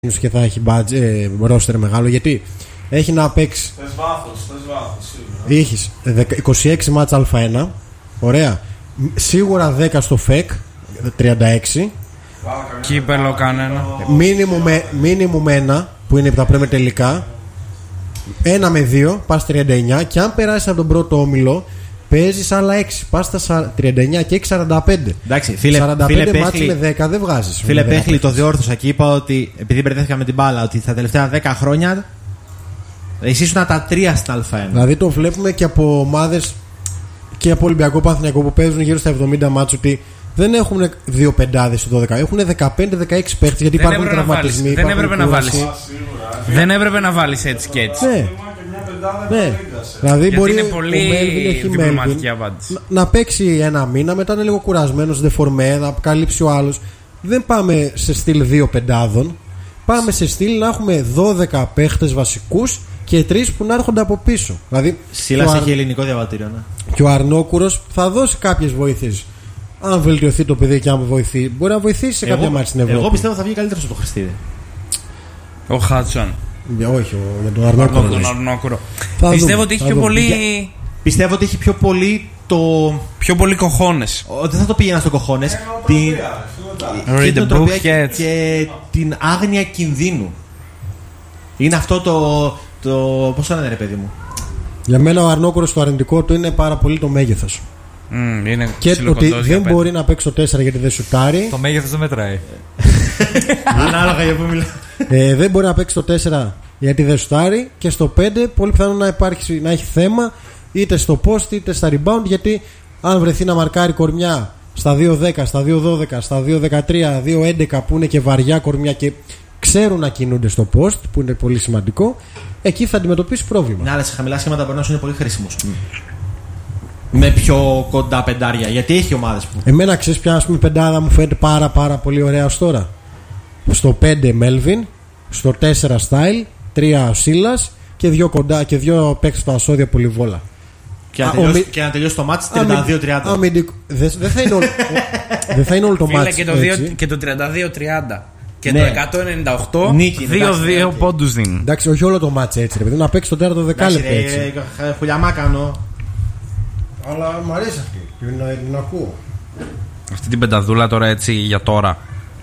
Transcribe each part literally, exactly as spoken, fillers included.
και θα έχει budget, ρόστερ μεγάλο, γιατί έχει να παίξει. Θες βάθος, θες βάθος. Έχεις είκοσι έξι μάτς Α ένα, ωραία. Σίγουρα δέκα στο ΦΕΚ, τριάντα έξι. Κύπελο κανένα. Μίνιμουμ ένα, που είναι τα πρέμε τελικά. Ένα με δύο, πας τριάντα εννιά. Και αν περάσεις από τον πρώτο όμιλο, παίζεις άλλα έξι. Πας στα τριάντα εννιά και έξι σαράντα πέντε. Εντάξει, φίλε, σαράντα πέντε φίλε μάτς με δέκα δεν βγάζεις. Φίλε Πέχλη, το διόρθωσα και είπα ότι επειδή μπερδεύτηκα με την μπάλα, ότι στα τελευταία δέκα χρόνια εσύ ήσουν τα τρία στην Α ένα. Δηλαδή το βλέπουμε και από ομάδες και από Ολυμπιακό Παναθηναϊκό που παίζουν γύρω στα εβδομήντα μάτς, ότι δεν έχουν δύο πεντάδες στο δώδεκα, έχουν δεκαπέντε δεκαέξι παίχτες, γιατί δεν υπάρχουν τραυματισμοί. Δεν έπρεπε να βάλεις. Δεν έπρεπε να βάλεις έτσι και έτσι. Ναι. Ναι. Δηλαδή γιατί μπορεί είναι πολύ διπλωματική απάντηση. Να, να παίξει ένα μήνα, μετά είναι λίγο κουρασμένος, δεφορμέ, να καλύψει ο άλλος. Δεν πάμε σε στυλ δύο πεντάδων. Πάμε σε στυλ να έχουμε δώδεκα παίχτες βασικούς και τρεις που να έρχονται από πίσω. Δηλαδή, Σίλας έχει ελληνικό διαβατήριο, ναι. Και ο Αρνόκουρος θα δώσει κάποιες βοήθειες. Αν βελτιωθεί το παιδί και αν βοηθεί, μπορεί να βοηθήσει σε κάποια μάτια στην Ευρώπη. Εγώ πιστεύω θα βγει καλύτερος από το Χριστίδη. Ο Χάτσον. Για, όχι, για τον Αρνόκουρο. Τον Αρνόκουρο. Πιστεύω ότι έχει πιο πολύ. Πιστεύω ότι έχει πιο πολύ το. Πιο πολύ κοχώνες. Δεν θα το πήγαινα στο κοχώνες. Την. Read the book και, και την άγνοια κινδύνου. Είναι αυτό το. το πώς το λένε, ρε παιδί μου. Για μένα ο Αρνόκουρος το αρνητικό του είναι πάρα πολύ το μέγεθος. Mm, είναι και ότι δεν πέντε. Μπορεί να παίξει το τέσσερα γιατί δεν σουτάρει. Το μέγεθος δεν μετράει. Ανάλογα για που μιλάω. Ε, δεν μπορεί να παίξει το τέσσερα γιατί δεν σουτάρει. Και στο πέντε πολύ πιθανό να, υπάρχει, να έχει θέμα είτε στο post είτε στα rebound. Γιατί αν βρεθεί να μαρκάρει κορμιά στα δύο δέκα, στα δύο δώδεκα, στα δύο δεκατρία, δύο έντεκα που είναι και βαριά κορμιά και ξέρουν να κινούνται στο post, που είναι πολύ σημαντικό, εκεί θα αντιμετωπίσει πρόβλημα. Ναι, αλλά σε χαμηλά σχήματα μπορεί να σου είναι πολύ χρήσιμος. Mm. Με πιο κοντά πεντάρια, γιατί έχει ομάδες που. Εμένα ξέρεις ποια ας πούμε πεντάδα μου φαίνεται πάρα πάρα πολύ ωραία ως τώρα. Στο πέντε Melvin, στο τέσσερα Style, τρία ο Σίλας και δύο κοντά και δύο παίξεις στο ασώδιο Πολυβόλα. Και, Α, τελειώσει, ο, και να τελειώσει το μάτς τριάντα δύο τριάντα. Δεν θα είναι όλο, δε θα είναι όλο το μάτς. Και το, και το τριάντα δύο τριάντα. Και ναι. Το εκατόν ενενήντα οκτώ δύο δύο πόντους δίνει. Εντάξει, όχι όλο το μάτς έτσι, ρε παιδί, να παίξει το τέταρτο δεκάλεπτο έτσι. Χουλιαμά κάνω. Αλλά μου αρέσει αυτή. Να την ακούω. Αυτή την πενταδούλα τώρα έτσι για τώρα.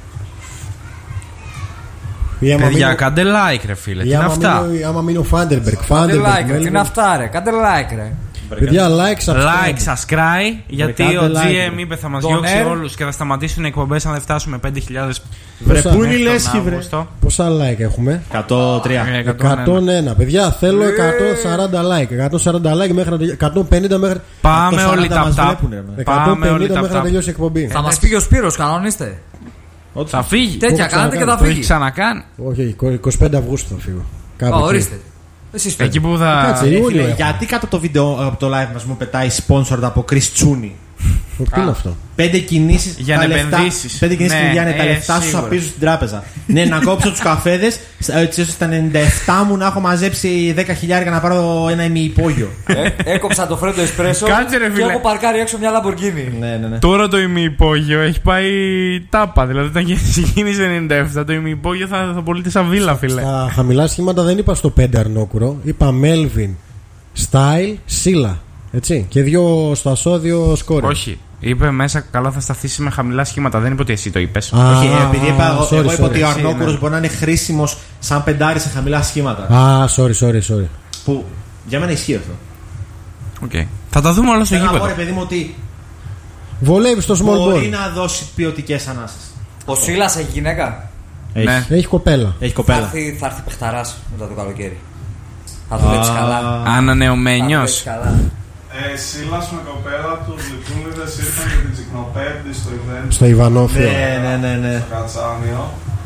Παιδιά, μείνω... κάντε like ρε φίλε. Τι είναι αυτά. Άμα μείνει ο Φάντερμπεργκ. Κάντε like ρε. Τι είναι αυτά ρε. Κάντε like ρε. Παιδιά, like, subscribe. Like, subscribe. Γιατί ο τζι εμ είπε θα μας διώξει όλους και θα σταματήσουν οι εκπομπές αν δεν φτάσουμε πέντε χιλιάδες. Βρε, πού είναι η λέσχη, βρε. Πόσα like έχουμε? εκατόν τρία. εκατόν ένα. Παιδιά, θέλω εκατόν σαράντα like. εκατόν σαράντα like μέχρι εκατόν πενήντα μέχρι. Πάμε όλοι τα ταπ. εκατόν πενήντα μέχρι να τελειώσει η εκπομπή. Θα μας φύγει ο Σπύρος, κανονίστε. Θα φύγει. Τέτοια κάνετε και θα φύγει. Το έχει ξανακάνει. Όχι, είκοσι πέντε Αυγούστου θα φύγω. Ορίστε. Εκεί που θα. Κάτσε, Ιούλιο, γιατί κάτω το βίντεο από το live μας μου πετάει sponsored από Chris Τσούνι. Τι είναι αυτό? Πέντε κινήσεις για να επενδύσεις. Πέντε κινήσεις που βγαίνουν τα λεφτά σου θα πίσω στην τράπεζα. Ναι, να κόψω τους καφέδες. Έτσι ώστε στα ενενήντα επτά μου να έχω μαζέψει δέκα χιλιάδες να πάρω ένα ημιυπόγειο. Έκοψα το φρέντο εσπρέσο και έχω παρκάρει έξω μια Λαμπορκίνη. Ναι, ναι, ναι. Τώρα το ημιυπόγειο έχει πάει τάπα. Δηλαδή όταν ξεκίνησε ενενήντα επτά το ημιυπόγειο θα, θα πωλείται σαν βίλα, φίλε. Στα χαμηλά σχήματα δεν είπα στο πέντε Αρνόκουρο. Είπα Melvin, Style, Σίλα. Έτσι. Και δύο στο ασώδιο σκόρ. Όχι. Είπε μέσα καλά θα σταθήσει με χαμηλά σχήματα. Δεν είπε ότι εσύ το είπες. Όχι, επειδή είπα, sorry, εγώ είπα sorry, ότι ο Αρνόκουρος μπορεί να είναι χρήσιμος σαν πεντάρι σε χαμηλά σχήματα. Α, ah, sorry, sorry, sorry. Που για μένα ισχύει αυτό. Okay. Θα τα δούμε όλα στο γήπεδο. Να πω ρε παιδί μου ότι βολεύει στο small ball. Μπορεί να δώσει ποιοτικές ανάσες. Ο Σίλας έχει γυναίκα. Έχει, ναι. Έχει κοπέλα. Έχει κοπέλα. Θα έρθει, θα έρθει παιχταράς μετά το καλοκαίρι. Θα δουλέψει καλά. Ανανεωμένιος. Ε, Σίλας με κοπέλα του Λιπτούλιδες ήρθαν και την Τσικνοπέμπτη στο event. Στο Ιβανόφιο. Ναι, ναι, ναι, ναι. Στο Κατσάνιο.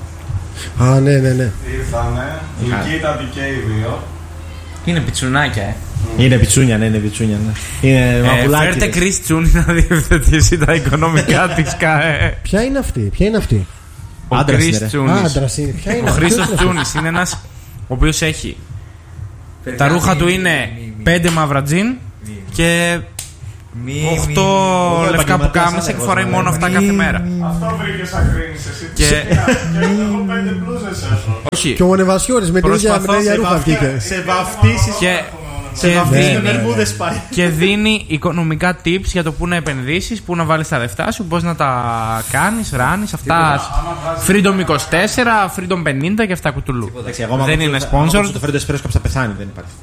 Α, ναι, ναι, ναι. Ήρθανε. Εκεί ήταν και οι δύο. Είναι πιτσουνάκια, ε. Είναι πιτσούνια, ναι, είναι πιτσούνια. Ναι. Είναι ε, μαπουλάκι. Φέρτε Chris Τσούνι να διευθετήσει τα οικονομικά της ΚΑΕ. Ποια είναι αυτή, ποια είναι αυτή? Ο Chris Τσούνις. Άντρας είναι. Ποια είναι? Ο Χρήστος Τσούνις είναι ένας ο οποίος έχει. Τα ρούχα του είναι πέντε μαύρα τζιν και Μη, Οχτώ μη. λευκά που κάμισε Μη, και φοράει μη, μόνο αυτά μη, κάθε μη. μέρα. Αυτό βρήκες ακρίνης εσύ. Και- Και έχω πέντε μπλούζες έχω. Όχι. Και ο Νεβασιώρης με την ίδια με τα Προσπαθώ ίδια σε ρούχα βγήκε. Σε βαφτίσεις. Και, Σε και, βαφτίσεις με δίνει, βερμούδες πάει. και δίνει οικονομικά tips για το πού να επενδύσεις, πού να βάλεις τα λεφτά σου, πώς να τα κάνεις, ράνεις, αυτά. Freedom είκοσι τέσσερα, Freedom πενήντα και αυτά κουτουλού. Εντάξει, εγώ άμα Δεν κόψω- είναι άμα sponsor. κόψω το φέρετο εσπρέσο κάποιος θα πεθάνει, δεν υπάρχει.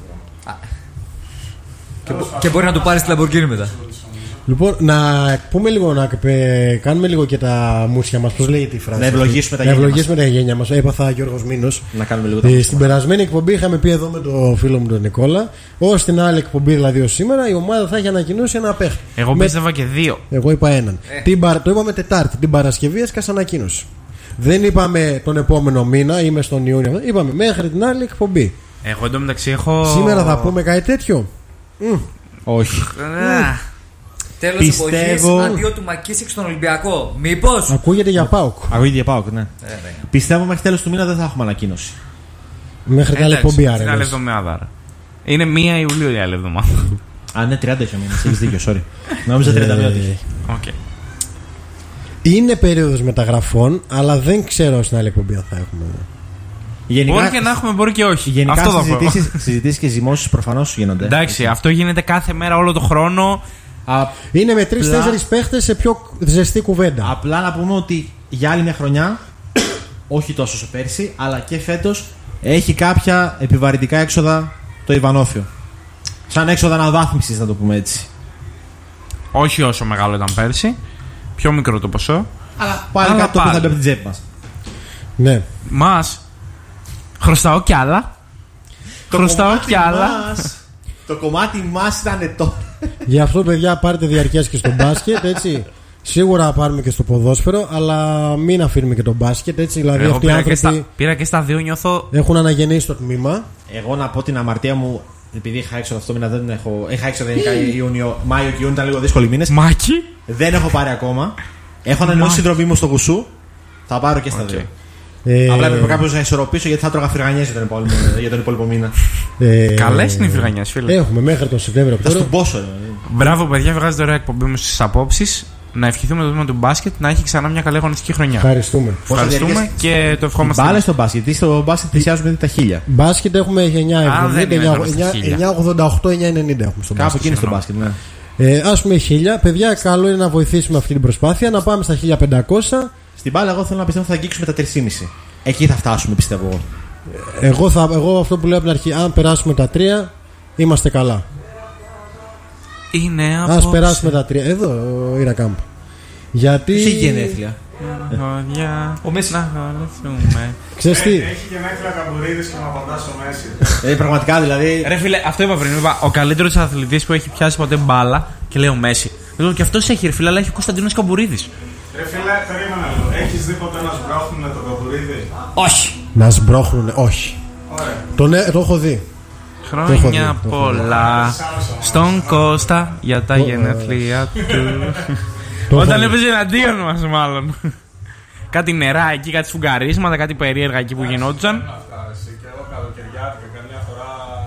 Και, μπο- και μπορεί να του πάρει τη Lamborghini μετά. Λοιπόν, να πούμε λίγο, να ε, κάνουμε λίγο και τα μουσια μας. Πώς λέγεται η φράση? Να ευλογήσουμε τα Να γένια ευλογήσουμε τα γένια μας. Έπαθα Γιώργος Μήνος. Να κάνουμε λίγο τα Ε, μουσια στην μας. περασμένη εκπομπή είχαμε πει εδώ με το φίλο μου τον Νικόλα, ως την άλλη εκπομπή, δηλαδή ως σήμερα, η ομάδα θα έχει ανακοινώσει ένα παίχτη. Εγώ Με- πίστευα και δύο. Εγώ είπα έναν. Ε. Την παρα- Το είπαμε Τετάρτη. Την Παρασκευή έσκασε ανακοίνωση. Δεν είπαμε τον επόμενο μήνα, είμαι στον Ιούνιο. Είπαμε μέχρι την άλλη εκπομπή. Εγώ εντωμεταξύ έχω. Σήμερα θα πούμε κάτι τέτοιο. Όχι. Α, Τέλος Πιστεύω- εποχής, αντίο του Μακίσικ στον Ολυμπιακό. Μήπως. Ακούγεται για ΠΑΟΚ. Αγωγή για πάω, ναι. Ε, ναι. Πιστεύω μέχρι τέλος του μήνα δεν θα έχουμε ανακοίνωση. Μέχρι την άλλη εντάξει, εκπομπή, την άρα. άλλη λες. εβδομάδα. άρα. Είναι μία Ιουλίου η άλλη εβδομάδα. Α, ναι, τριάντα έχει ο μήνας. Έχεις δίκιο, sorry. Νόμιζα τριάντα μία ότι είχε. Οκ. Είναι περίοδος μεταγραφών, αλλά δεν ξέρω στην άλλη εκπομπή αν θα έχουμε. Γενικά, Μπορεί και να έχουμε, μπορεί και όχι. γενικά Αυτό θα πω. συζητήσεις, συζητήσεις και ζυμώσεις προφανώς γίνονται. Εντάξει, αυτό γίνεται κάθε μέρα όλο το χρόνο. Α, Είναι με τρει-τέσσερι παίχτε σε πιο ζεστή κουβέντα. απλά να πούμε ότι για άλλη μια χρονιά, όχι τόσο όσο πέρσι, αλλά και φέτος έχει κάποια επιβαρυντικά έξοδα το Ιβανόφιο. Σαν έξοδα αναβάθμισης, να το πούμε έτσι. Όχι όσο μεγάλο ήταν πέρσι. Πιο μικρό το ποσό. Αλλά πάλι Αλλά κάτι το οποίο θα πάλι. μπει από την τσέπη μας. Ναι. Μας χρωστάω κι άλλα. Χρωστάω κι άλλα. μας, το κομμάτι μας ήταν το. Γι' αυτό, παιδιά, πάρετε διαρκές και στο μπάσκετ, έτσι. Σίγουρα πάρουμε και στο ποδόσφαιρο, αλλά μην αφήνουμε και το μπάσκετ, έτσι. Δηλαδή, Εγώ αυτοί οι πήρα και, άνθρωποι στα, πήρα και στα δύο, νιώθω. έχουν αναγεννήσει το τμήμα. Εγώ να πω την αμαρτία μου, επειδή είχα έξοδα αυτό το μήνα, δεν έχω. Είχα έξοδα γενικά Ιούνιο, Μάιο και Ιούνιο ήταν λίγο δύσκολοι μήνες. Μάκι. Δεν έχω πάρει ακόμα. Έχω ανανεώσει συνδρομή μου στο Γουσού. Θα πάρω και στα Οκ. δύο. Ε, Απλά έπρεπε κάποιο να ισορροπήσω γιατί θα τρώγα φρυγανιές για τον υπόλοιπο, για τον υπόλοιπο μήνα. ε, Καλές είναι οι φρυγανιές, φίλε. Έχουμε μέχρι τον Σεπτέμβριο. Θα στον Οκτώβριο. πόσο. ε. Μπράβο, παιδιά, βγάζετε ωραία εκπομπή μου στις απόψεις. Να ευχηθούμε το τμήμα του μπάσκετ να έχει ξανά μια καλή αγωνιστική χρονιά. Ευχαριστούμε. Ευχαριστούμε διαρκές- και το ευχόμαστε. Μπάλε στο μπάσκετ. Γιατί στο μπάσκετ πλησιάζουμε τα χίλια. Μπάσκετ έχουμε εννιά Α, δεν είναι τώρα στα χίλια. εννιά ογδόντα οκτώ εννιά ενενήντα έχουμε στο Κάπου μπάσκετ. εκεί είναι στο συγγνώμη. μπάσκετ, ναι. Ε, ας πούμε χίλια. Παιδιά, καλό είναι να βοηθήσουμε αυτή την προσπάθεια, να πάμε στα χίλια πεντακόσια. Στην μπάλα, εγώ θέλω να πιστεύω ότι θα αγγίξουμε τα τρία κόμμα πέντε. Εκεί θα φτάσουμε, πιστεύω εγώ. Εγώ, θα, εγώ αυτό που λέω από την αρχή, αν περάσουμε τα τρία, είμαστε καλά. Είναι Ας απόψε. περάσουμε τα τρία. Εδώ, ο Ιρακάμπ. Γιατί. Είχε γενέθλια. Χωριά, Ο Μέση. να χωρέσουμε. Ξέρεις τι, Έχει γενέθλια Καμπουρίδης και να απαντά στο Μέση. Ε, πραγματικά δηλαδή. Ρε φίλε, αυτό είπα πριν. Είπα, ο καλύτερος αθλητής που έχει πιάσει ποτέ μπάλα και λέει ο Μέση. Λέω και αυτός έχει, ρε φίλε, αλλά έχει ο Κωνσταντίνος Καμπουρίδης. Ρε φίλε, περίμενα λίγο. Έχεις δει ποτέ να σμπρώχνουν με τον Καμπουρίδη? Όχι. να σμπρώχνουνε, όχι. Ωραία. Το, ναι, το έχω δει. έχω δει, Χρόνια το έχω πολλά στον Κώστα για τα Το- γενέθλια του. Το έχω Όταν δει. έπαιζε εναντίον μας, μάλλον. Κάτι νερά εκεί, κάτι σφουγγαρίσματα, κάτι περίεργα εκεί που γινόντουσαν. Αυτά, εσύ και εγώ καλοκαιριάτικα καμιά φορά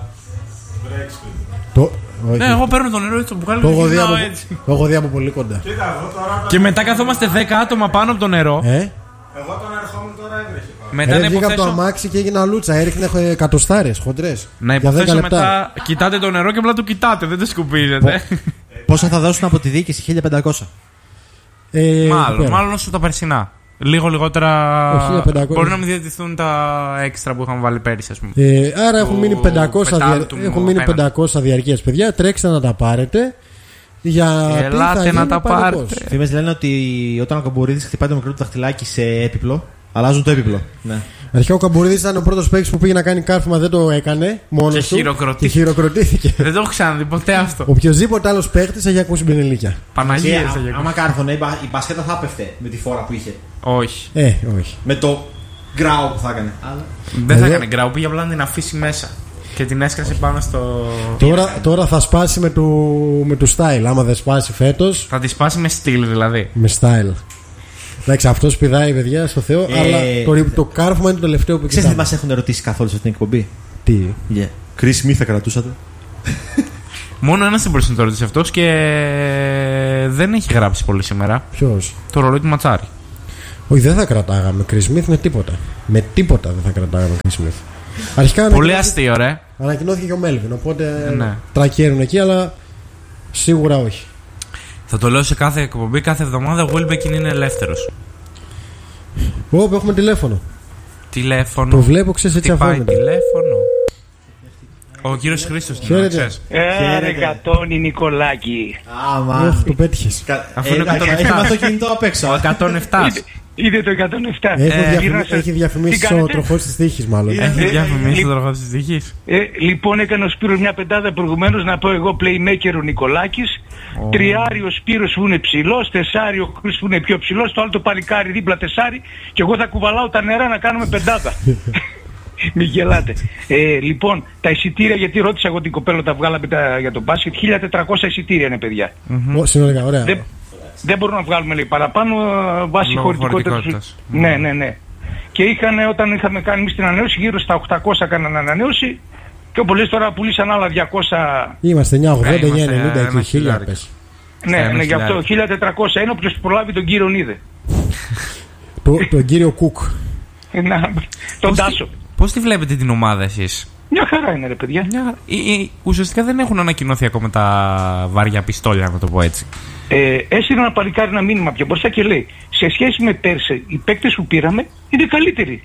break σπίτι. Το, όχι. Ναι, εγώ παίρνω το νερό έτσι στο μπουκάλι το, και έχω δει από, γυρνάω έτσι. το έχω δει από πολύ κοντά. Κοίτα, εγώ τώρα. Και μετά καθόμαστε δέκα άτομα πάνω από το νερό. Ε, Εγώ τον ερχόμουν τώρα έβρεχε πάλι. Μετά ρε, να βγήκα από το υποθέσω, αμάξι και έγινα λούτσα. Έριχνε εκατοστάρες χοντρές. να Για δέκα υποθέσω λεπτά. μετά, κοιτάτε το νερό και απλά το κοιτάτε, δεν το σκουπίζετε. Πόσα θα δώσουν από τη διοίκηση, χίλια πεντακόσια. Ε, Μάλλον, πέρα. μάλλον όσο τα περσινά. Λίγο λιγότερα. Το χίλια πεντακόσια. Μπορεί να μην διατηθούν τα έξτρα που είχαμε βάλει πέρυσι, α πούμε. Ε, άρα έχουν Του μείνει πεντακόσια, πετάλου δια... του έχουν μείνει απέναντι. πεντακόσια διαρκείας, παιδιά. Τρέξτε να τα πάρετε. Γιατί Ελάτε θα να γίνει τα πανικός. πάρετε. Φήμες λένε ότι όταν ο Καμπουρίδης χτυπάει το μικρό του δαχτυλάκι σε έπιπλο, αλλάζουν το έπιπλο. Ναι. Αρχικά ο Καμπουρίδης ήταν ο πρώτος παίκτης που πήγε να κάνει κάρφωμα, δεν το έκανε μόνος Και του. χειροκροτήθηκε. Και χειροκροτήθηκε. Δεν το έχω ξαναδεί ποτέ αυτό. Οποιοδήποτε άλλος παίκτης έχει ακούσει μπενελίκια. Παναγία Και, σε α- γεκό. άμα κάρφωνε, η, μπα- η μπασκέτα θα πέφτε με τη φόρα που είχε. Όχι. Ε, όχι. Με το γκράου που θα έκανε. Αλλά... Δεν θα Εγώ- έκανε γκράου, πήγε απλά να την αφήσει μέσα. Και την έσκασε πάνω στο. Τώρα, τώρα θα σπάσει με του, με του style. Άμα δεν σπάσει φέτος, Θα τη σπάσει με στυλ δηλαδή. με style. Εντάξει, αυτό πηδάει, παιδιά, στο Θεό, Ε, αλλά το, το κάρφωμα είναι το τελευταίο που Ξέρεις τι κοιτάμε. μας έχουν ρωτήσει καθόλου σε αυτήν την εκπομπή. Τι. Yeah. Chris Smith θα κρατούσατε. Μόνο ένας δεν μπορούσε να το ρωτήσει αυτός και δεν έχει γράψει πολύ σήμερα. Ποιος? Το ρολόι του Ματσάρη. Όχι, δεν θα κρατάγαμε Chris Smith με τίποτα. Με τίποτα δεν θα κρατάγαμε Chris Smith. Αρχικά πολύ αστείο, ρε. Ανακοινώθηκε και ο Μέλβιν, οπότε ε, ναι. τρακέρουν εκεί, αλλά σίγουρα όχι. Θα το λέω σε κάθε εκπομπή, κάθε εβδομάδα. Ο Wilbekin είναι ελεύθερος. Ωπ, έχουμε τηλέφωνο. Τηλέφωνο. Το βλέπω, ξέρεις, έτσι πάει αφόμητα. τηλέφωνο. Ο κύριος Χρήστος. Χαίρετε. Έρε Κατώνη Νικολάκη. Άμα. Ωχ, το πέτυχες. Αφού είναι εκατόν επτά. Έχει μάθει το κινητό απ' έξω. Ο εκατόν επτά. Είδε το εκατόν επτά. Έχω Ε, διαφημί- γύρνα σας. Έχει διαφημίσει Τι ο κάνετε? τροχός της τύχης, μάλλον. Έχει Ε, διαφημίσει ε, το τροχό της τύχης. Ε, λοιπόν, έκανε ο Σπύρος μια πεντάδα προηγουμένως, να πω εγώ playmaker ο Νικολάκης. Oh. Τριάρι ο Σπύρος που είναι ψηλός, τεσάρι ο Χρήστος που είναι πιο ψηλός, το άλλο το παλικάρι δίπλα τεσάρι και εγώ θα κουβαλάω τα νερά να κάνουμε πεντάδα. Μην γελάτε. Ε, λοιπόν, τα εισιτήρια, γιατί ρώτησα εγώ την κοπέλα τα βγάλαμε τα, για τον μπάσκετ, χίλια τετρακόσια εισιτήρια είναι, παιδιά. Ω, συνολικά, ωραία. Δεν, δεν μπορούμε να βγάλουμε, λέει, παραπάνω ε, βάσει Λόγω χωρητικότητας. χωρητικότητας. Ναι, ναι, ναι. Και είχαν, όταν είχαμε κάνει εμείς την ανανέωση, γύρω στα οκτακόσια κάνανε ανανέωση. Και όπως λες τώρα πουλήσαν άλλα διακόσια. Είμαστε εννιά ογδόντα, Ε, εννιά είμαστε ενενήντα ένα εκεί, χίλια χιλιάρικο. πες. Ναι, ένα ναι, γι' αυτό χιλιάρικο. χίλια τετρακόσια είναι, όποιος προλάβει τον κύριο είδε. Το- Τον κύριο Κουκ. Ε, να, τον Πώς τη- Τάσο. Πώς τη βλέπετε την ομάδα εσείς? Μια χαρά είναι, ρε παιδιά. Μια χαρά. Ε, ε, ουσιαστικά δεν έχουν ανακοινώθει ακόμα τα βάρια πιστόλια, να το πω έτσι. Ε, έστειλε ένα παλικάρι ένα μήνυμα πιο μπροστά και λέει: σε σχέση με πέρσι, οι παίκτες που πήραμε είναι καλύτεροι.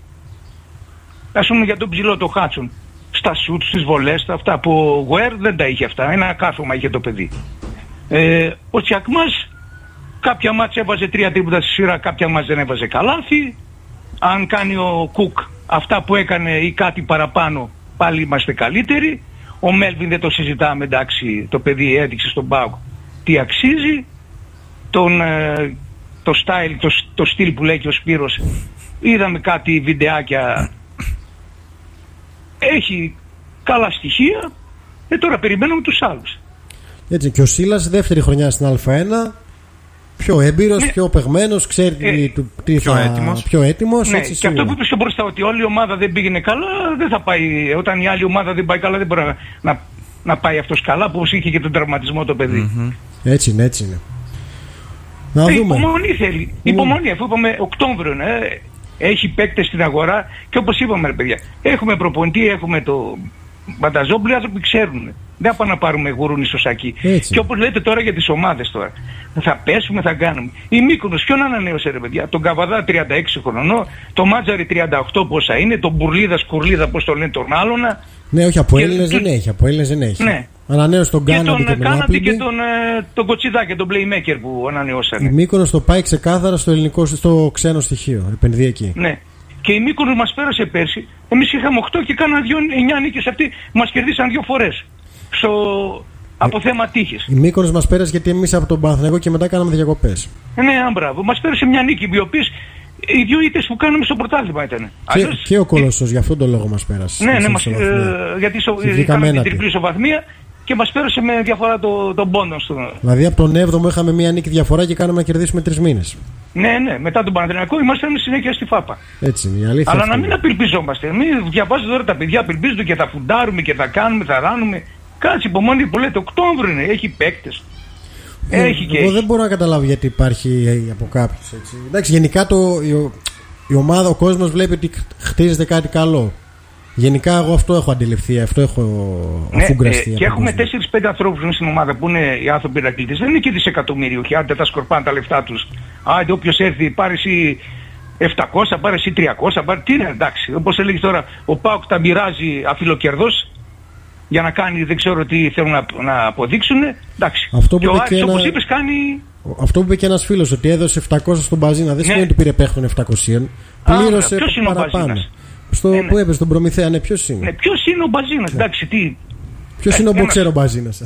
Ας πούμε για τον ψηλό, το Χάτσον. Στα σουτ, στις βολές, στα αυτά που ο Γουέρ δεν τα είχε αυτά. Ένα κάθομα είχε το παιδί. Ε, ο Τσιακμάς κάποια μάτς έβαζε τρία τρίποτα στη σειρά, κάποια μάτς δεν έβαζε καλάθι. Αν κάνει ο Κουκ αυτά που έκανε ή κάτι παραπάνω, πάλι είμαστε καλύτεροι. Ο Μέλβιν δεν το συζητάμε, εντάξει, το παιδί έδειξε στον ΠΑΟΚ τι αξίζει. Τον, ε, το style, το, το στυλ που λέει και ο Σπύρος, είδαμε κάτι βιντεάκια, έχει καλά στοιχεία. Ε, τώρα περιμένουμε τους άλλους. Έτσι, και ο Σίλας δεύτερη χρονιά στην Α1. Πιο έμπειρος, Ναι. πιο παιγμένος, ξέρει Ε, τι, του- τι πιο θα. έτοιμος. Πιο έτοιμος. Ναι, έτσι, και αυτό που σίγουρα. είπε και μπροστά, ότι όλη η ομάδα δεν πήγαινε καλά, δεν θα πάει. Όταν η άλλη ομάδα δεν πάει καλά, δεν μπορεί να, να, να πάει αυτός καλά, όπως είχε και τον τραυματισμό το παιδί. Mm-hmm. Έτσι είναι, έτσι είναι. Να Ε, δούμε. υπομονή θέλει. Υπομονή, αφού είπαμε Οκτώβριο, ναι. Έχει παίκτες στην αγορά και όπως είπαμε, ρε παιδιά, έχουμε προπονητή, έχουμε το Μπανταζόμπλου, οι άνθρωποι ξέρουν. Δεν θα πάμε να πάρουμε γουρούνι στο σακί. Έτσι. Και όπως λέτε τώρα για τις ομάδες τώρα, θα πέσουμε, θα κάνουμε. Η Μύκονος, ποιον ανανέωσε, ρε παιδιά? Τον Καβαδά τριάντα έξι χρονών, τον Μάτζαρη τριάντα οκτώ πόσα είναι, τον Μπουρλίδα Σκουρλίδα, πώς το λένε, τον Άλωνα. Ναι, όχι, από Και- Έλληνες δεν και- έχει. Από Έλληνες δεν έχει. Ναι. Ανανέωσε τον Και Κάναντι τον και τον Κάναντι και Άπλινγκ. τον, ε, τον Κοτσιδά και τον Playmaker που Η ανανεώσανε. Μύκονος το πάει ξεκάθαρα στο ελληνικό, στο ξένο στοιχείο. Επενδύει εκεί. Ναι. Και η Μύκονος μας πέρασε πέρσι. Εμείς είχαμε οκτώ και κάναν δύο, εννιά νίκες αυτοί. Μας κερδίσαν δύο φορές. Στο... Από θέμα τύχης. Η Μύκονος μας πέρασε γιατί εμείς από τον Παναθηναϊκό και μετά κάναμε διακοπές. Ε, ναι, αν μπράβο. Μας πέρασε μια νίκη, οι οποίες οι δύο ήττες που κάναμε στο πρωτάθλημα ήταν. Και, Αλλιώς- και ο Κολοσσός, γι' αυτόν τον λόγο μας πέρασε. Ναι, ναι, στην μας, ισοβαθμία. ε, γιατί σο, Και βγήκαμε είχαμε την ένατοι. τριπλή ισοβαθμία και μας πέρασε με διαφορά το, τον πόντο στο... Δηλαδή από τον έβδομο είχαμε μία νίκη διαφορά και κάναμε να κερδίσουμε τρεις μήνες. Ναι, ναι, μετά τον Παναθηναϊκό ήμασταν συνέχεια στη Φάπα. Έτσι είναι η αλήθεια. Αλλά αυτή να μην είναι. απελπιζόμαστε. Μην διαβάζετε τώρα τα παιδιά, απελπίζονται και θα φουντάρουμε και θα κάνουμε, θα ράνουμε. Κάτσε υπομονή που λέτε, Οκτώβριο είναι, έχει παίκτες. Ε, Έχει και Εγώ έχει. δεν μπορώ να καταλάβω γιατί υπάρχει ε, από κάποιους έτσι. Εντάξει, γενικά το, η, ο- η ομάδα, ο κόσμος βλέπει ότι χτίζεται κάτι καλό. Γενικά εγώ αυτό έχω αντιληφθεί, αυτό έχω Ναι, αφουγκραστεί. ε, και έχουμε τέσσερις πέντε ανθρώπους στην ομάδα που είναι οι άνθρωποι Ηρακλήτες. Δεν είναι και δισεκατομμύριουχοι, άντε τα σκορπάνε τα λεφτά τους. Άντε όποιος έρθει πάρει εσύ επτακόσια, πάρει εσύ τριακόσια, πάρει τι είναι, εντάξει. Όπως έλεγε τώρα, ο ΠΑΟΚ τα μοιράζει αφιλοκερδός για να κάνει, δεν ξέρω τι θέλουν να, να αποδείξουν. Εντάξει. Αυτό που και ο είπε Άκης, και ένα- όπως είπες, κάνει... Αυτό που είπε και ένας φίλος ότι έδωσε επτακόσια στον Μπαζίνα δεν σημαίνει ότι πήρε παίχτον επτακόσια. Πλήρωσε ποιος είναι ο παραπάνω. Μπαζίνας? Στο Ε, ναι. που έπεσε στον Προμηθέα, ναι, ποιος είναι. Ναι, ποιος είναι ο Μπαζίνας, εντάξει, τι... Ποιος είναι ο ένας- μποξέρο Μπαζίνας.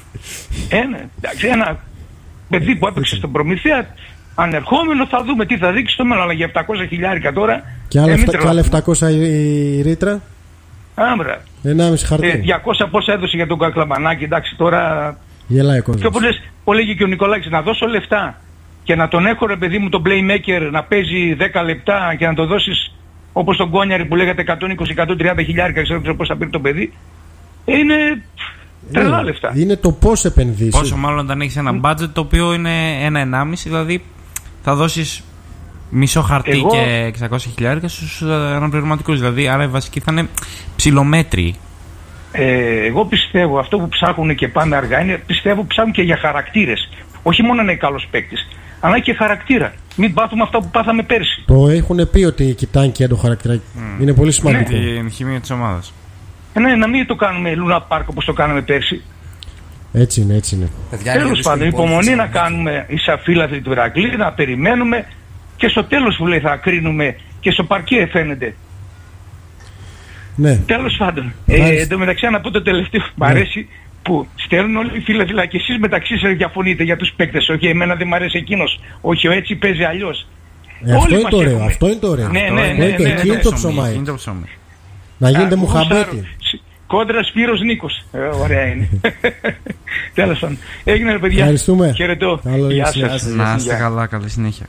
Ε, ναι, εντάξει, ένα παιδί που έπαιξε στον Προμηθέα, ανερχόμενο, θα δούμε τι θα δείξει στο μέλλον. Αλλά για επτακόσια χιλιάρικα τώρα. Και άλλα ε, μην εφτα- και άλλα τρελαθούμε. επτακόσια η, η ρήτρα. Άμπρα. ενάμιση χαρτί. Ε, διακόσια πόσα έδωσε για τον Κακλαμανάκη, εντάξει τώρα. Γελάει ο Και κόσμος. όπως λες, που λέγει και ο Νικολάκης, να δώσω λεφτά και να τον έχω ρε παιδί μου τον playmaker να παίζει δέκα λεπτά και να το δώσεις όπως τον Κόνιαρη που λέγατε εκατόν είκοσι με εκατόν τριάντα χιλιάρικα, ξέρω πώς θα πήρε το παιδί. Ε, είναι. Τρελά λεφτά. Είναι το πώς επενδύσεις. Πόσο μάλλον όταν έχεις ένα budget το οποίο είναι ένα ενάμιση, δηλαδή θα δώσεις μισό χαρτί Εγώ... και εξακόσια χιλιάρικα στους αναπληρωματικούς. Δηλαδή, άρα οι βασικοί θα είναι ψιλομέτροι. Ε, εγώ πιστεύω αυτό που ψάχνουν και πάνε αργά είναι, πιστεύω ψάχνουν και για χαρακτήρες. Όχι μόνο να είναι καλός παίκτης, αλλά και χαρακτήρα. Μην πάθουμε αυτά που πάθαμε πέρσι. Το έχουν πει ότι κοιτάνε και το χαρακτήρα. Mm. Είναι πολύ σημαντικό. Ναι, την χημεία της ομάδας. Ε, ναι, να μην το κάνουμε Λούνα Πάρκ όπως το κάναμε πέρσι. Έτσι είναι, έτσι είναι. Τέλος πάντων, υπομονή να κάνουμε οι σαφίλαθλοι του Ηρακλή, να περιμένουμε και στο τέλος που λέει θα κρίνουμε και στο παρκέ φαίνεται. Ναι. Τέλος πάντων. Ε, εν τω μεταξύ να πω το τελευταίο που ναι. μ' αρέσει που στέλνουν όλοι οι φίλοι, δηλαδή και εσείς μεταξύ σας διαφωνείτε για τους παίκτες. Όχι, εμένα δεν μ' αρέσει εκείνος. Όχι, ο έτσι παίζει αλλιώς. Ε, αυτό είναι το ωραίο. Αυτό είναι το ωραίο. Ναι, ναι, ναι, ναι, ναι, εκεί είναι το ψωμάκι. Να γίνεται μουχαμπέκι. Κόντρα Σπύρος Νίκος. Ε, ωραία είναι. Τέλος πάντων. Έγινε ρε παιδιά. Ευχαριστούμε. Χαιρετώ. Γεια σας. Να είστε καλά, καλή συνέχεια.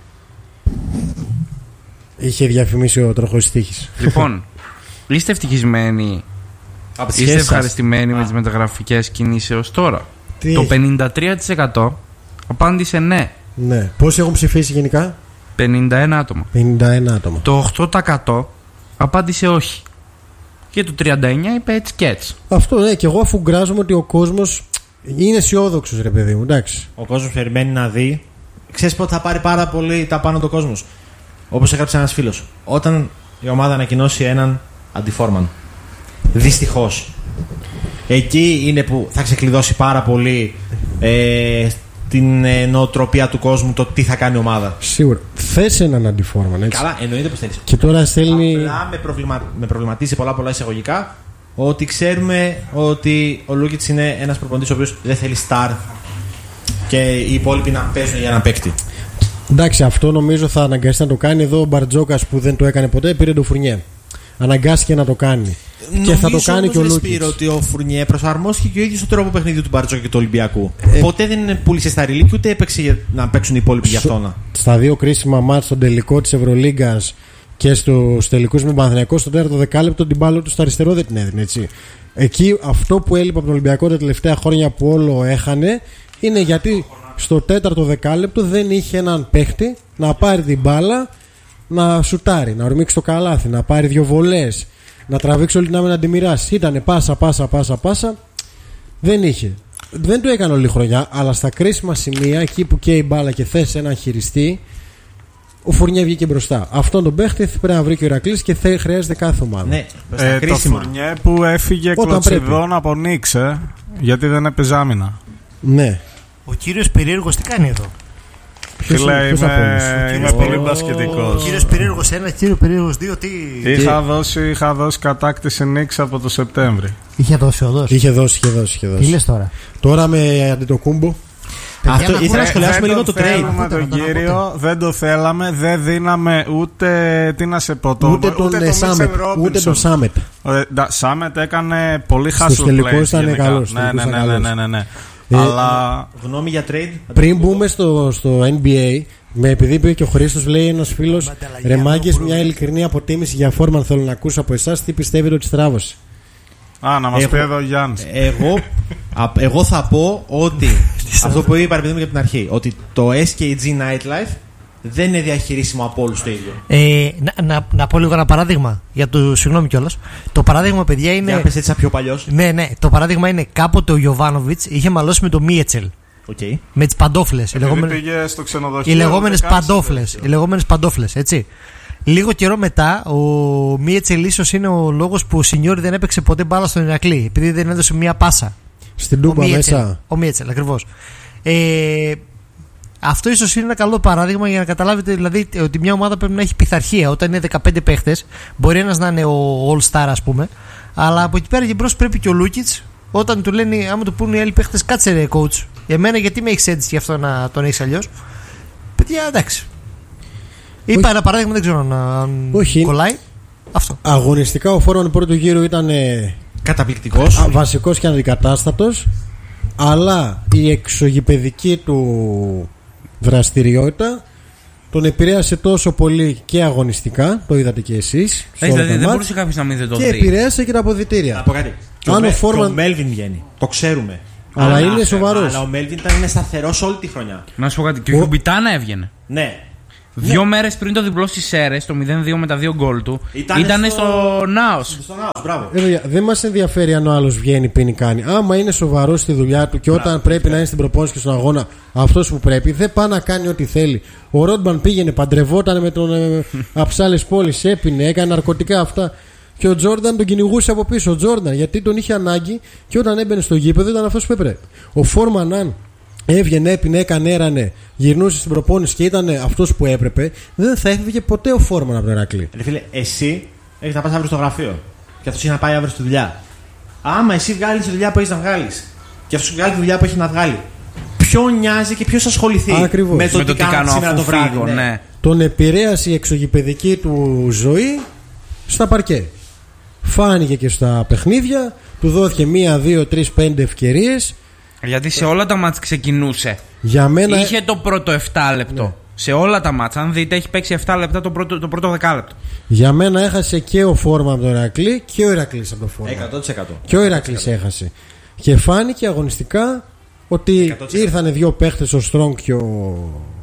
Είχε διαφημίσει ο τροχός τύχης. Λοιπόν, είστε ευτυχισμένοι, είστε ευχαριστημένοι με τις μεταγραφικές κινήσεις έως τώρα? Τι? Το πενήντα τρία τοις εκατό απάντησε ναι. Ναι. Πόσοι έχουν ψηφίσει γενικά? πενήντα ένα άτομα. πενήντα ένα άτομα. Το οκτώ τοις εκατό απάντησε όχι. Και το τριάντα εννιά τοις εκατό είπε έτσι και έτσι. Αυτό ναι, και εγώ αφού γκράζομαι ότι ο κόσμος είναι αισιόδοξος, ρε παιδί μου, εντάξει. Ο κόσμος περιμένει να δει. Ξέρεις πότε θα πάρει πάρα πολύ τα πάνω το κόσμος? Όπως έγραψε ένας φίλος, όταν η ομάδα ανακοινώσει έναν αντιφόρμαν. Δυστυχώς. Εκεί είναι που θα ξεκλειδώσει πάρα πολύ ε, την ε, νοοτροπία του κόσμου, το τι θα κάνει η ομάδα. Σίγουρα. Θες έναν αντιφόρμαν, έτσι. Καλά, εννοείται πως θέλεις. Και τώρα στέλνει. Απλά με, προβλημα... με προβληματίζει πολλά πολλά εισαγωγικά ότι ξέρουμε ότι ο Λούκιτς είναι ένας προπονητής ο οποίος δεν θέλει star και οι υπόλοιποι να παίζουν για ένα παίκτη. Εντάξει, αυτό νομίζω θα αναγκαστεί να το κάνει. Εδώ ο Μπαρτζόκας που δεν το έκανε ποτέ πήρε το Φουρνιέ. Αναγκάστηκε να το κάνει. Νομίζω και θα το κάνει και ο Λούκιτς. Νομίζω ότι ο Φουρνιέ προσαρμόστηκε και ο ίδιος στον τρόπο παιχνιδιού του Μπαρτζόκα και του Ολυμπιακού. Ε, Ποτέ δεν πούλησε στα ρηλίκια ούτε έπαιξε για να παίξουν οι υπόλοιποι για αυτόνα. Στα δύο κρίσιμα μάτς, στον τελικό της Ευρωλίγκας και στους τελικούς με Παναθηναϊκό, στο τέταρτο δεκάλεπτο την μπάλα του στο αριστερό δεν την έδινε, έτσι. Εκεί αυτό που έλειπε από τον Ολυμπιακό τα τελευταία χρόνια που όλο έχανε είναι γιατί στο τέταρτο δεκάλεπτο δεν είχε έναν παίχτη να πάρει την μπάλα, να σουτάρει, να ορμήξει το καλάθι, να πάρει δύο βολές, να τραβήξει όλη την άμυνα να τη μοιράσει. Ήτανε πάσα, πάσα, πάσα, πάσα. Δεν είχε. Δεν το έκανε όλη η χρονιά, αλλά στα κρίσιμα σημεία, εκεί που καίει η μπάλα και θες έναν χειριστή, ο Φουρνιέ βγήκε μπροστά. Αυτόν τον παίχτη πρέπει να βρει και ο Ηρακλής και θε, χρειάζεται κάθε ομάδα. Ναι, ε, το Φουρνιέ που έφυγε κλωτσιδόν από Νίξε, γιατί δεν έπαιζε άμυνα. Ναι. Ο κύριος Περίεργος τι κάνει εδώ? Φίλε, είμαι, είμαι πολύ μπασκετικός. Ο κύριος Περίεργος ένα, κύριο Περίεργος δύο, τι... Είχα δώσει, είχα δώσει κατάκτηση Νίξ από το Σεπτέμβρη. Είχε δώσει ο δώσει. Είχε δώσει, είχε δώσει, είχε δώσει. Τι λες τώρα? Τώρα με Αντιτοκούμπο. Αυτό ήθελα να σχολιάσουμε λίγο το trade. Δεν το τον κύριο, δεν το θέλαμε, δεν δίναμε ούτε. Τι να σε πω, το, ούτε τον Σάμετ. Ούτε τον Σάμετ. Σάμετ έκανε πολύ χάσο. Στους τελικούς ήταν καλός. Ναι, ναι, ναι, ναι, ναι, ναι. Ε, Αλλά. Γνώμη για trade. Πριν μπούμε στο, στο N B A, με, επειδή είπε και ο Χρήστος, λέει ένας φίλος, ρε μάγκες, μια ειλικρινή αποτίμηση για φόρμαν θέλω να ακούσω από εσάς. Τι πιστεύετε ότι στράβωσε? Α, να μας εγώ, πει εδώ ο Γιάννης. Εγώ, α, εγώ θα πω ότι αυτό που είπα επειδή μου για την αρχή, ότι το S K G Nightlife δεν είναι διαχειρίσιμο από όλους το ίδιο. Ε, να, να, να πω λίγο ένα παράδειγμα για το. Συγγνώμη κιόλας. Το παράδειγμα, παιδιά, είναι. Για πες έτσι πιο παλιός. Ναι, ναι. Το παράδειγμα είναι κάποτε ο Γιοβάνοβιτς είχε μαλώσει με το Μίετσελ. Okay. Με τις παντόφλες. Επειδή λεγόμενες... πήγε στο ξενοδοχείο. Οι λεγόμενες παντόφλες. Οι λεγόμενες παντόφλες, έτσι. Λίγο καιρό μετά, ο Μίετσελ ίσως είναι ο λόγος που ο Σινιόρι δεν έπαιξε ποτέ μπάλα στον Ηρακλή. Επειδή δεν έδωσε μία πάσα. Στην Τούμπα μέσα. Ο Μίετσελ, ακριβώς. Ε, αυτό ίσως είναι ένα καλό παράδειγμα για να καταλάβετε δηλαδή ότι μια ομάδα πρέπει να έχει πειθαρχία. Όταν είναι δεκαπέντε παίχτες, μπορεί ένας να είναι ο All-Star, ας πούμε, αλλά από εκεί πέρα και μπρος πρέπει και ο Λούκιτς, όταν του λένε, άμα του πούνε οι άλλοι παίχτες, κάτσε ρε coach, εμένα γιατί με έχεις έτσι γι' αυτό να τον έχεις αλλιώς. Παιδιά, εντάξει. Είπα όχι. Ένα παράδειγμα, δεν ξέρω αν όχι. Κολλάει. Αυτό. Αγωνιστικά ο φόρμαν πρώτου γύρου ήταν καταπληκτικός, βασικός και αντικατάστατος, αλλά η εξωγηπαιδική του δραστηριότητα τον επηρέασε τόσο πολύ και αγωνιστικά, το είδατε και εσείς. Δηλαδή δεν μπορούσε κάποιος να μην δεν το δει. Και επηρέασε και τα αποδυτήρια. Να πω κάτι. Και Αν ο, ο Φόρμαν... ο Μέλβιν βγαίνει. Το ξέρουμε. Αλλά Ανάφερα, είναι σοβαρός. Αλλά ο Μέλβιν ήταν σταθερός όλη τη χρονιά. Να σου πω κάτι. Και ο Γιουμπιτάνα έβγαινε. Ναι. Δύο ναι. μέρες πριν το διπλό στις Σέρες, το μηδέν δύο με τα δύο γκολ του, Ήτανε ήταν στο, στο Νάος. Στο Νάος, μπράβο. Ε, δεν μας ενδιαφέρει αν ο άλλος βγαίνει, πίνει, κάνει. Άμα είναι σοβαρός στη δουλειά του και μπράβο, όταν πρέπει μπράβο. να είναι στην προπόνηση και στον αγώνα αυτός που πρέπει, δεν πάει να κάνει ό,τι θέλει. Ο Ρόντμαν πήγαινε, παντρευόταν με τον ε, Αψάλες Πόλης, έπινε, έκανε ναρκωτικά αυτά. Και ο Τζόρνταν τον κυνηγούσε από πίσω. Ο Τζόρνταν γιατί τον είχε ανάγκη και όταν έμπαινε στο γήπεδο ήταν αυτός που έπρεπε. Ο Φόρμαν, αν έβγαινε, έπινε, έκανε, έρανε, γυρνούσε στην προπόνηση και ήταν αυτός που έπρεπε, δεν θα έφευγε ποτέ ο Φόρμαν από τον Ηρακλή. Ρε φίλε, εσύ έχεις να πας αύριο στο γραφείο και αυτός έχει να πάει αύριο στη δουλειά. Άμα εσύ βγάλεις τη δουλειά που έχεις να βγάλεις και αυτός βγάλει τη δουλειά που έχει να βγάλει, ποιο νοιάζει και ποιος ασχοληθεί Ακριβώς. με το με τι το τι κάνω κάνω σήμερα αφού το βράδυ. φύγω, Ναι. ναι. Τον επηρέασε η εξωγηπαιδική του ζωή στα παρκέ. Φάνηκε και στα παιχνίδια, του δόθηκε μία, δύο, τρεις, πέντε ευκαιρίες. Γιατί σε όλα τα μάτς ξεκινούσε. Για μένα. Είχε το πρώτο επτά λεπτό. Ναι. Σε όλα τα μάτς. Αν δείτε, έχει παίξει επτά λεπτά το πρώτο, το πρώτο δεκάλεπτο. Για μένα έχασε και ο Φόρμα από τον Ηρακλή και ο Ηρακλής από τον Φόρμα. εκατό τοις εκατό. Και ο Ηρακλής έχασε. Και φάνηκε αγωνιστικά ότι εκατό τοις εκατό. ήρθαν δύο παίχτες, ο Στρόγκ και ο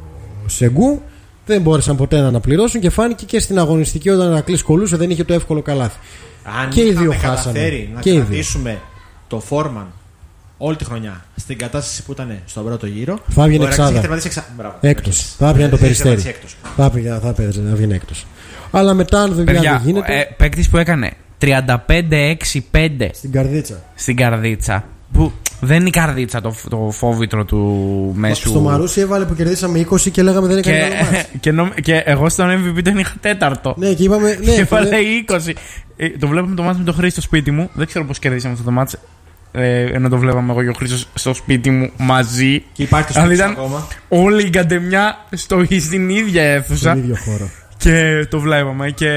Σεγκού. Δεν μπόρεσαν ποτέ να αναπληρώσουν και φάνηκε και στην αγωνιστική όταν ο Ηρακλής κολούσε, δεν είχε το εύκολο καλάθι. Αν Και οι δύο είχαμε χάσανε. καταφέρει να Και οι δύο. κρατήσουμε το Φόρμαν όλη τη χρονιά στην κατάσταση που ήταν στον πρώτο γύρο, Θα έβγαινε ο Ηρακλής εξάδα. είχε τερματίσει εξα- Μπράβο. Έκτος. Θα έβγαινε το Είχε Περιστέρι. τερματίσει έκτος. Θα πήγαινε θα πήγαινε να βγει έκτος. Αλλά μετά αν δουλειά Παιδιά, δεν γίνεται. ε, παίκτης που έκανε τριάντα πέντε έξι πέντε Στην καρδίτσα. στην καρδίτσα. Που δεν είναι η καρδίτσα το, το φόβητρο του μέσου. Στο Μαρούσι έβαλε που κερδίσαμε είκοσι και λέγαμε δεν έκανε Και, καλό μάτς. και, νομ- και εγώ στον εμ βι πι τον είχα τέταρτο. Ναι, και είπαμε. Ναι, Και έβαλε φίλε, είκοσι. Ε, το βλέπουμε το μάτς με τον Χρήστο στο σπίτι μου. Δεν ξέρω πώς κερδίσαμε αυτό το μάτς. Ε, ενώ το βλέπαμε εγώ και ο Χρήστος στο σπίτι μου μαζί. Και υπάρχει το Αν σπίτι ήταν ακόμα. όλη η καντεμιά στο, στην ίδια αίθουσα. στον ίδιο χώρο. Και το βλέπαμε και.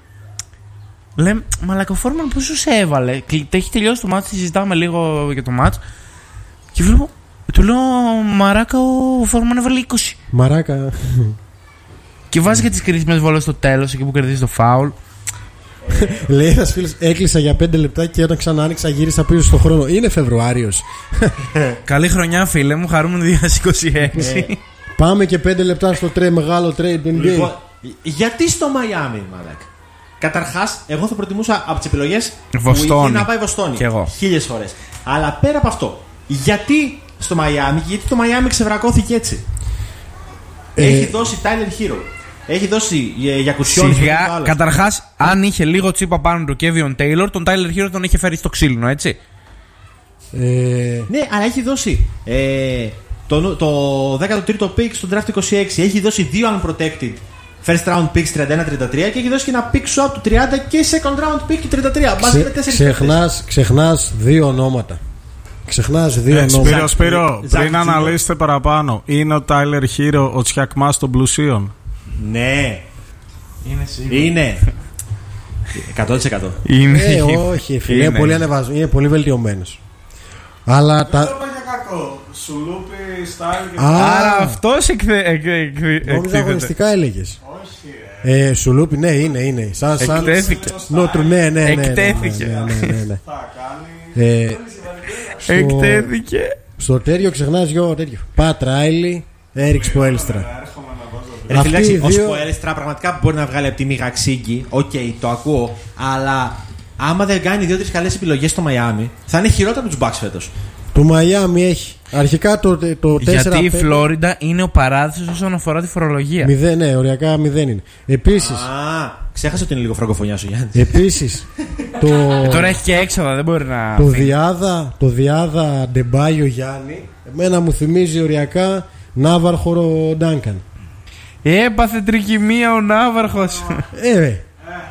Λέμε, μαλάκα ο Φόρμαν πόσο σε έβαλε. Και έχει τελειώσει το μάτς, συζητάμε λίγο για το μάτς. Και βλέπω, του λέω, μαράκα ο Φόρμαν έβαλε είκοσι. Μαράκα. Και βάζει και τις κρίσιμες βόλες στο τέλος, εκεί που κερδίζει το φάουλ. Λέει ένα φίλο, έκλεισα για πέντε λεπτά και όταν ξανά άνοιξα γύρισα πίσω στον χρόνο. Είναι Φεβρουάριος. Καλή χρονιά, φίλε μου, χαρούμενο δύο χιλιάδες είκοσι έξι. Πάμε και πέντε λεπτά στο τρέ, μεγάλο trade εν μπι έι. Λοιπόν, γιατί στο Μαϊάμι, μαλάκα. Καταρχάς, εγώ θα προτιμούσα από τις επιλογές Βοστόνη. που είχε να πάει Βοστόνη. Κι εγώ. Χίλιες φορές. Αλλά πέρα από αυτό, γιατί στο Μαϊάμι, γιατί το Μαϊάμι ξεβρακώθηκε έτσι. Ε, Έχει δώσει Tyler Hero. Έχει δώσει ε, για κουσιόν. Σιγά, καταρχάς, αν είχε λίγο τσίπα πάνω του Kevin Taylor, τον Tyler Hero τον είχε φέρει στο ξύλινο, έτσι. ε, Ναι, αλλά έχει δώσει ε, το, το δέκατο τρίτο pick στο draft είκοσι έξι. Έχει δώσει δύο unprotected first round picks τριάντα ένα τριάντα τρία και έχει δώσει και ένα pick swap του τριάντα και second round pick του τριάντα τρία. Μαζί με ξε, τέσσερις ξεχνάς, ξεχνάς δύο ονόματα. Ξεχνάς δύο Ε, ονόματα. Σπύρο, Σπύρο, Ζακ πριν Τζίνο. αναλύσετε παραπάνω, είναι ο Tyler Hero ο Τσιακμάς των πλουσίων. Ναι, Είναι σίγουρο. είναι. εκατό τοις εκατό. Είναι. Ε, όχι, φίλε, είναι πολύ ανεβασμένο. Είναι πολύ βελτιωμένος. Αλλά τα. για κακό. Σουλούπι, στάιλ και Άρα αυτός εκθε... εκ- εκ- Νόμιζα εκτίθεται. αγωνιστικά έλεγες. όχι. ρε. Ε, Σουλούπι, ναι, είναι, είναι. Σαν, σαν... Εκτέθηκε. Νότρου, ναι, ναι, ναι, ναι, ναι, Εκτέθηκε. ναι, ναι, ναι, ναι. Θα κάνει. Ε, στο, Εκτέθηκε. στο τέριο ξεχνάς δυο τέτοιο. Πατ Ράιλι, Έρικ Σποέλστρα. Έρχομαι να βάζω. Ρε Αυτοί φιλάξει, οι ο δύο- Σποέλστρα πραγματικά μπορεί να βγάλει από τη μίγα ξύγκη. Οκ, το ακούω. Αλλά άμα δεν κάνει δύο-τρεις καλές επιλογές στο Μαϊάμι, θα είναι χειρότερο από τους Bucks φέτος. Το Μαϊάμι έχει. Αρχικά το, το τέσσερα Γιατί η πέντε Φλόριντα είναι ο παράδεισος όσον αφορά τη φορολογία. μηδέν, ναι, οριακά μηδέν είναι. Επίσης, Α, ξέχασα ότι είναι λίγο φραγκοφωνιά σου, Γιάννη. επίσης το, Ε, τώρα έχει και έξοδα, δεν μπορεί να. το φύγει. Διάδα, το Διάδα Ντεμπάιο Γιάννη, εμένα μου θυμίζει οριακά Ναύαρχο Ντάνκαν. Έπαθε τρικυμία ο Ναύαρχος. Ε, ε,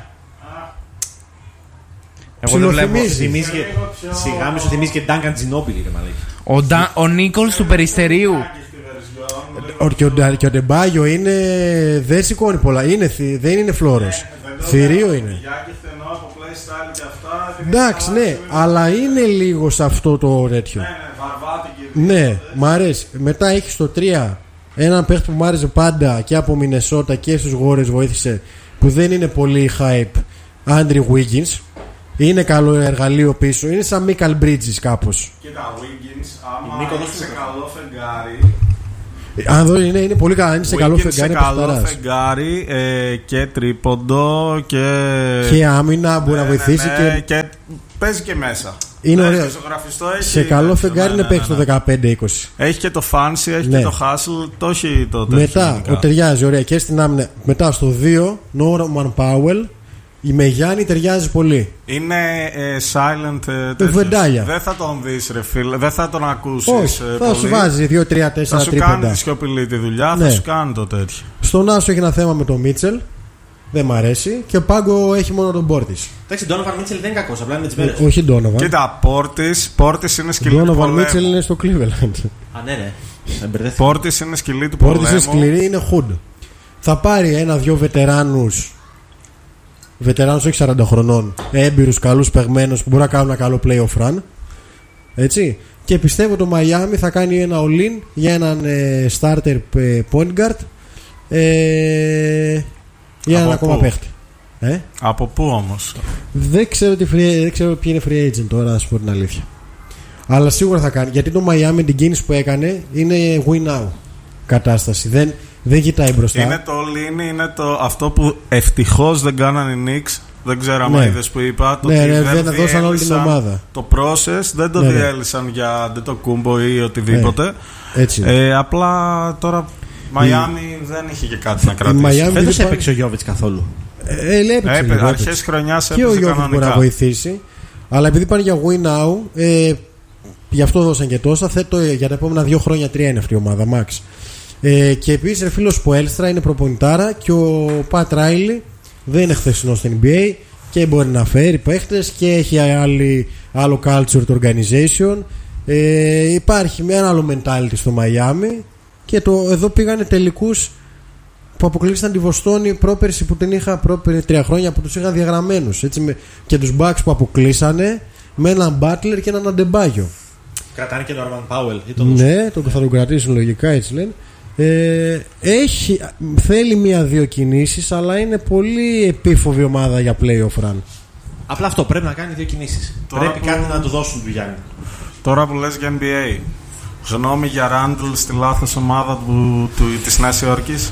Εγώ δεν βλέπω. ψιλοθυμίζει. Θυμίζει και. Σιγά μη σου θυμίζει και Ντάνκαν Τζινόπιλι, ρε μαλάκι. Ο, Ντα... ο Νίκολς του Περιστερίου. Ο- Και ο, Ντα- και ο Ντεμπάιο είναι. Δεν σηκώνει πολλά. Είναι, θη- δεν είναι φλόρος. Θηρίο είναι. Γιάκη στενό από playstyle και αυτά. Εντάξει, ναι, αλλά είναι λίγο σε αυτό το τέτοιο. Ναι, ναι, βαρβάτικη. Ναι, μ' αρέσει. Μετά έχει το τρία Έναν παίχτη που μου άρεσε πάντα και από Μινεσότα και στους Warriors βοήθησε, που δεν είναι πολύ hype, Andrew Wiggins. Είναι καλό εργαλείο πίσω. Είναι σαν Michael Bridges κάπως. Κοίτα, Wiggins, άμα είναι σε καλό φεγγάρι. Αν δω, είναι, είναι πολύ καλά. Είναι σε καλό Wiggins φεγγάρι. Σε καλό φεγγάρι ε, και τρίποντο και. Και άμυνα μπορεί ναι, να βοηθήσει. Ναι, ναι, και... και παίζει και μέσα. Είναι ναι, ωραίο. Σε καλό φεγγάρι είναι παίξει το δεκαπέντε είκοσι. Έχει και το fancy, έχει ναι. και το hustle, το έχει το τέτοιο. Μετά, ο ταιριάζει ωραία και στην άμυνα. Μετά στο δύο, Norman Powell. Η με Γιάννη ταιριάζει πολύ. Είναι ε, silent ε, βεντάλια. Δεν θα τον δεις ρε φίλε. Δεν θα τον ακούσεις. Όχι, ε, θα πολύ. σου βάζει δύο τρία τέσσερα τρίποντα. Θα σου κάνει τη σιωπηλή τη δουλειά. Ναι. Θα σου κάνει το τέτοιο. Στον Άσο έχει ένα θέμα με τον Μίτσελ. Δεν μ' αρέσει. Και ο Πάγκο έχει μόνο τον Πόρτις. Εντάξει, Ντόνοβαν Μίτσελ δεν είναι κακός. Απλά είναι τις μέρες. Όχι Ντόνοβαν. Κοίτα, Πόρτις, Πόρτις είναι σκυλή του πολέμου. Ντόνοβαν Μίτσελ είναι στο Cleveland. Α, ναι, ναι. Πόρτις είναι σκυλή του πολέμου. Πόρτις είναι σκληρή, είναι hood. Θα πάρει ένα-δυο βετεράνους. Βετεράνους όχι σαράντα χρονών. Έμπειρους, καλούς, παιγμένους που μπορεί να κάνουν ένα καλό playoff run. Έτσι. Και πιστεύω το Miami θα κάνει ένα all-in για έναν ε, starter ε, point guard. Ε, για έναν ακόμα παίχτη. Ε? Από πού όμως? Δεν ξέρω, τι free, δεν ξέρω ποιο είναι free agent τώρα, να σου πω την αλήθεια. Αλλά σίγουρα θα κάνει. Γιατί το Miami την κίνηση που έκανε είναι win now κατάσταση. Δεν, δεν κοιτάει μπροστά. Είναι το all-in, είναι το, αυτό που ευτυχώς δεν κάνανε οι Knicks. Δεν ξέρω αν ναι. είδες που είπα. Το ναι, ότι ναι, δεν δεν δώσαν όλη την ομάδα. Το process δεν το ναι, διέλυσαν ναι. για δεν το κούμπο ή οτιδήποτε. Ναι. Έτσι ε, απλά τώρα Μαϊάμι δεν είχε και κάτι να κρατήσει. Φέτος δεν έπαιξε ο Γιόβιτς καθόλου. Ε, έπαιξε. Έπαι, αρχές χρονιάς έπαιξε. Και ο Γιόβιτς μπορεί να βοηθήσει. Αλλά επειδή πάνε για win now, ε, γι' αυτό δώσαν και τόσα. Θέτω για τα επόμενα δύο χρόνια τρία είναι αυτή η ομάδα. Max. Ε, και επίσης ο φίλος Ποέλστρα είναι προπονητάρα και ο Πατ Ράιλι δεν είναι χθεσινός στο N B A και μπορεί να φέρει παίχτες και έχει άλλη, άλλο culture το organization. Ε, υπάρχει ένα άλλο mentality στο Miami και το, εδώ πήγανε τελικούς που αποκλείσαν τη Βοστόνη πρόπερση που την είχα πρόπερ, τρία χρόνια που τους είχαν διαγραμμένους έτσι, με, και τους Bucks που αποκλείσανε με έναν Butler και έναν Αντεμπάγιο. Κρατάνε και τον Norman Powell. Ναι, το θα τον κρατήσουν λογικά έτσι λένε. Ε, έχει, θέλει μία-δύο κινήσεις, αλλά είναι πολύ επίφοβη ομάδα για playoff run. Απλά αυτό πρέπει να κάνει δύο κινήσεις. Τώρα πρέπει που... κάτι να του δώσουν του Γιάννη. Τώρα που λες για N B A, γνώμη για Ράντλ στη λάθος ομάδα του, του, της Νέας Υόρκης.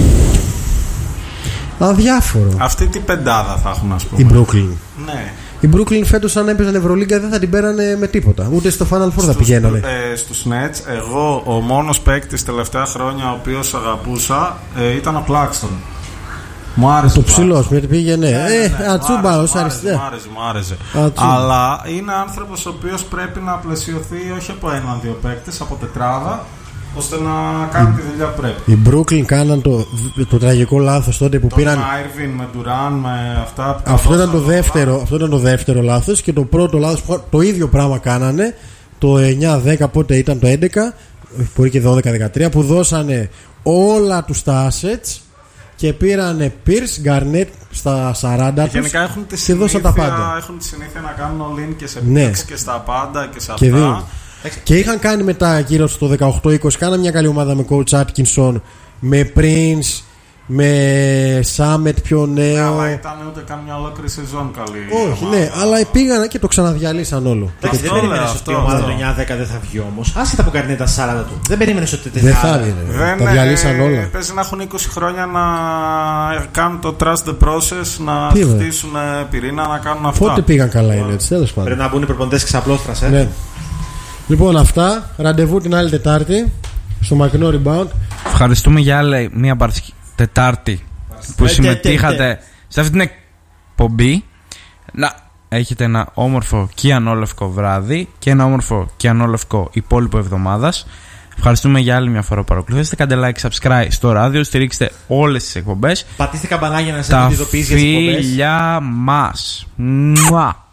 Αδιάφορο. Αυτή τι πεντάδα θα έχουν, ας πούμε. Η Brooklyn. Ναι. Η Brooklyn φέτος αν έπαιζαν Ευρωλίγκα δεν θα την πέρανε με τίποτα. Ούτε στο Final Four θα πηγαίνανε. Ε, στους Nets, εγώ ο μόνος παίκτης τελευταία χρόνια ο οποίος αγαπούσα ε, ήταν ο Claxton. Μου άρεσε. Το ψηλός, γιατί πήγαινε. Ναι, ε, ναι, ναι, ατσούμπα ως αριστερά. Μου άρεσε, μου άρεσε. Αλλά είναι άνθρωπος ο οποίος πρέπει να πλαισιωθεί όχι από έναν-δύο παίκτες, από τετράδα, ώστε να κάνει τη δουλειά που πρέπει. Οι Brooklyn κάναν το, το τραγικό λάθος τότε που τον πήραν. Irving με Durant, με αυτά. Αυτό ήταν, το δεύτερο, αυτό ήταν το δεύτερο λάθος. Και το πρώτο λάθος που το ίδιο πράγμα κάνανε το εννιά δέκα, πότε ήταν το έντεκα, μπορεί και δώδεκα δεκατρία, που δώσανε όλα τους τα assets και πήρανε Pierce, Garnett στα σαράντα τους γενικά έχουν τη και συνήθεια, δώσαν τα πάντα. Έχουν τη συνήθεια να κάνουν all-in και σε ναι. picks και στα πάντα και σε και αυτά. δίνουν. Και είχαν κάνει μετά γύρω στο δεκαοκτώ είκοσι, κάνανε μια καλή ομάδα με coach Atkinson, με Prince, με Σάμετ πιο νέο. Ναι, αλλά ήταν ούτε καν μια ολόκληρη σεζόν καλή. Όχι, ναι, αλλά πήγαν και το ξαναδιαλύσαν όλο. Εντάξει, δεν περίμενε ότι η ομάδα του εννιά δέκα δεν θα βγει όμως. Άσχετα που κάνει τα σαράντα του. Δεν περίμενε ότι δεν θα βγει. Τα διαλύσαν όλα. Παίζει να έχουν είκοσι χρόνια να κάνουν το trust the process, να χτίσουν πυρήνα, να κάνουν αυτά. Πότε πήγαν καλά είναι έτσι, τέλος πάντων. Πρέπει να μπουν οι προπονητές ξαπλώστρας, ε. Λοιπόν, αυτά. Ραντεβού την άλλη Τετάρτη στο μακρινό rebound. Ευχαριστούμε για άλλη μία Τετάρτη που συμμετείχατε σε αυτή την εκπομπή. Να έχετε ένα όμορφο και ανόλευκο βράδυ και ένα όμορφο και ανόλευκο υπόλοιπο εβδομάδας. Ευχαριστούμε για άλλη μια φορά που παρακολουθήσατε. Κάντε like, subscribe στο ράδιο, στηρίξτε όλες τις εκπομπές. Πατήστε καμπανάκι να σας ειδοποιήσει για τις εκπομπές. Τα φίλια μας. Μουά.